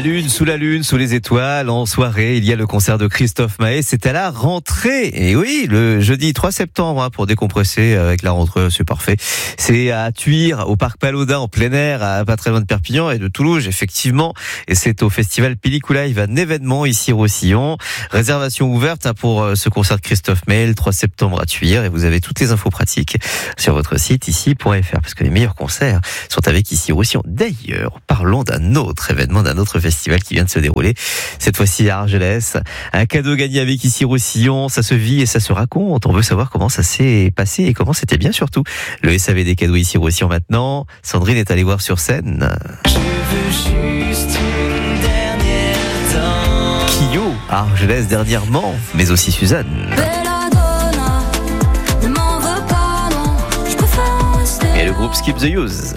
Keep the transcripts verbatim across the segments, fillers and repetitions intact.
lune, sous la lune, sous les étoiles, en soirée, il y a le concert de Christophe Maé. C'est à la rentrée. Et oui, le jeudi trois septembre, hein, pour décompresser avec la rentrée, c'est parfait. C'est à Thuir, au parc Palodin, en plein air, à pas très loin de Perpignan et de Toulouse, effectivement. Et c'est au festival Pellicula, il va un événement ici Roussillon. Réservation ouverte hein, pour ce concert de Christophe Maé, le trois septembre à Thuir. Et vous avez toutes les infos pratiques sur votre site ici point f r, parce que les meilleurs concerts sont avec ici Roussillon. D'ailleurs, parlons d'un autre événement, d'un autre festival qui vient de se dérouler, cette fois-ci à Argelès. Un cadeau gagné avec ici Roussillon, ça se vit et ça se raconte. On veut savoir comment ça s'est passé et comment c'était bien surtout. Le S A V des cadeaux ici Roussillon maintenant. Sandrine est allée voir sur scène. Je veux juste une dernière danse. Kyo à Argelès dernièrement, mais aussi Suzanne. Et le groupe Skip the Use.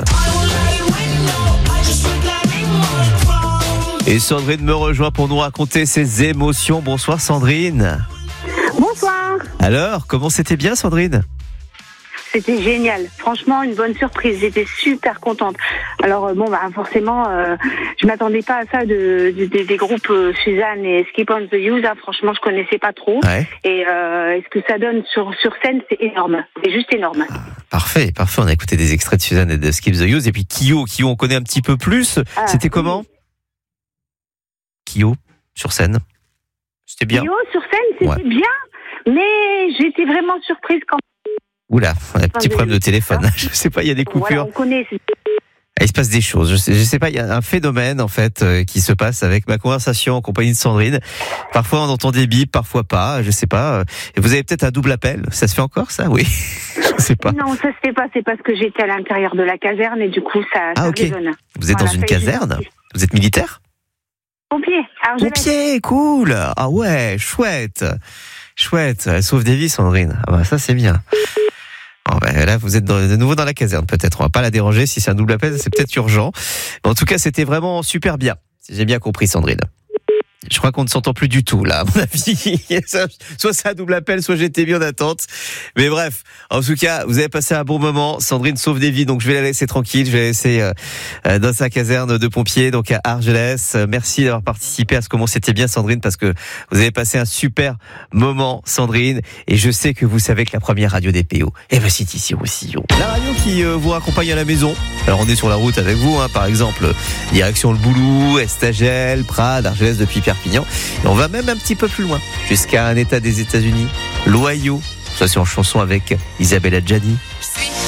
Et Sandrine me rejoint pour nous raconter ses émotions. Bonsoir Sandrine. Bonsoir. Alors, comment c'était bien Sandrine ? C'était génial. Franchement, une bonne surprise. J'étais super contente. Alors, bon, bah, forcément, euh, je m'attendais pas à ça de, de, de des groupes euh, Suzanne et Skip on the Use. Hein. Franchement, je connaissais pas trop. Ouais. Et euh, ce que ça donne sur, sur scène, c'est énorme. C'est juste énorme. Ah, parfait, parfait. On a écouté des extraits de Suzanne et de Skip the Use. Et puis Kyo, Kyo, on connaît un petit peu plus. Ah, c'était comment ? Oui. Kyo, sur scène. C'était bien. Kyo, sur scène, c'était ouais. bien. Mais j'étais vraiment surprise quand... Oula, on a un petit problème de téléphone. Je sais pas, il y a des coupures. Voilà, on connaît. Il se passe des choses. Je sais, je sais pas, il y a un phénomène en fait euh, qui se passe avec ma conversation en compagnie de Sandrine. Parfois on entend des bips, parfois pas. Je sais pas. Et vous avez peut-être un double appel. Ça se fait encore ça ? Oui. Je sais pas. Non, ça se fait pas. C'est parce que j'étais à l'intérieur de la caserne et du coup ça. Ah ça ok. résonne. Vous êtes voilà, dans une caserne ? Vous êtes militaire ? Pompier. Pompier, cool. Ah ouais, chouette, chouette. Elle sauve des vies, Sandrine. Ah bah ça c'est bien. Oh ben là, vous êtes dans, de nouveau dans la caserne, peut-être. On va pas la déranger. Si c'est un double appel, c'est peut-être urgent. Mais en tout cas, c'était vraiment super bien. Si j'ai bien compris, Sandrine. Je crois qu'on ne s'entend plus du tout, là, à mon avis. Soit c'est un double appel, soit j'étais bien en attente. Mais bref, en tout cas, vous avez passé un bon moment. Sandrine sauve des vies, donc je vais la laisser tranquille. Je vais la laisser euh, dans sa caserne de pompiers, donc à Argelès. Merci d'avoir participé à ce comment c'était bien, Sandrine, parce que vous avez passé un super moment, Sandrine. Et je sais que vous savez que la première radio des P O, eh ben, c'est ici aussi. La radio qui euh, vous accompagne à la maison. Alors, on est sur la route avec vous, hein, par exemple, direction le Boulou, Estagel, Prades, Argelès depuis Perpignan. Et on va même un petit peu plus loin, jusqu'à un état des États-Unis, l'Ohio. Ça c'est en chanson avec Isabelle Adjani.